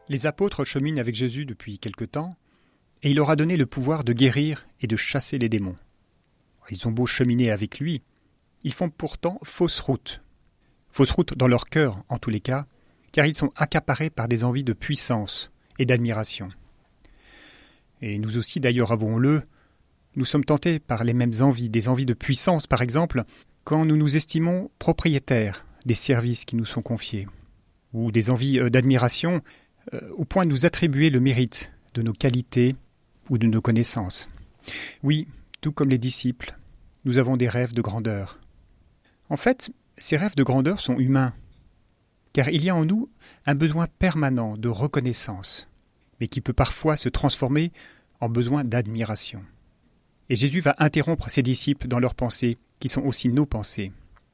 Les apôtres cheminent avec Jésus depuis quelque temps, et il leur a donné le pouvoir de guérir et de chasser les démons. Ils ont beau cheminer avec lui, ils font pourtant fausse route. Fausse route dans leur cœur, en tous les cas, car ils sont accaparés par des envies de puissance et d'admiration. Et nous aussi, d'ailleurs, avouons-le, nous sommes tentés par les mêmes envies, des envies de puissance, par exemple, quand nous nous estimons propriétaires des services qui nous sont confiés, ou des envies d'admiration au point de nous attribuer le mérite de nos qualités ou de nos connaissances. Oui, tout comme les disciples, nous avons des rêves de grandeur. En fait, ces rêves de grandeur sont humains, car il y a en nous un besoin permanent de reconnaissance, mais qui peut parfois se transformer en besoin d'admiration. Et Jésus va interrompre ses disciples dans leurs pensées, qui sont aussi nos pensées.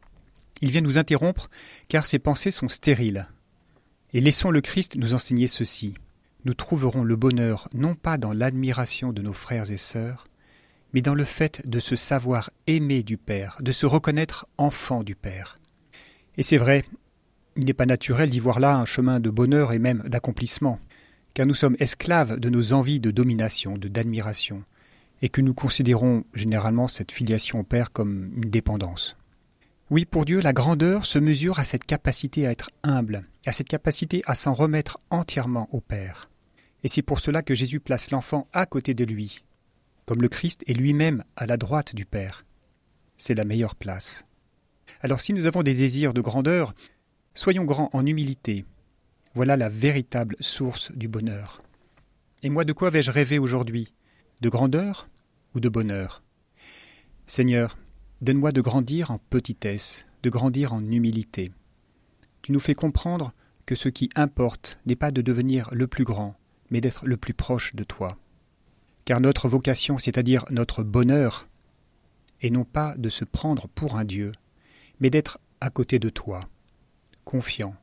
Il vient nous interrompre, car ces pensées sont stériles. Et laissons le Christ nous enseigner ceci. Nous trouverons le bonheur non pas dans l'admiration de nos frères et sœurs, mais dans le fait de se savoir aimé du Père, de se reconnaître enfant du Père. Et c'est vrai, il n'est pas naturel d'y voir là un chemin de bonheur et même d'accomplissement, car nous sommes esclaves de nos envies de domination, d'admiration, et que nous considérons généralement cette filiation au Père comme une dépendance. Oui, pour Dieu, la grandeur se mesure à cette capacité à être humble, à cette capacité à s'en remettre entièrement au Père. Et c'est pour cela que Jésus place l'enfant à côté de lui, comme le Christ est lui-même à la droite du Père. C'est la meilleure place. Alors si nous avons des désirs de grandeur, soyons grands en humilité. Voilà la véritable source du bonheur. Et moi, de quoi vais-je rêver aujourd'hui ? De grandeur ou de bonheur ? Seigneur, donne-moi de grandir en petitesse, de grandir en humilité. Tu nous fais comprendre que ce qui importe n'est pas de devenir le plus grand, mais d'être le plus proche de toi. Car notre vocation, c'est-à-dire notre bonheur, est non pas de se prendre pour un Dieu, mais d'être à côté de toi, confiant,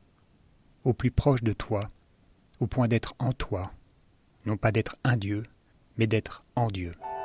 au plus proche de toi, au point d'être en toi, non pas d'être un Dieu, mais d'être en Dieu.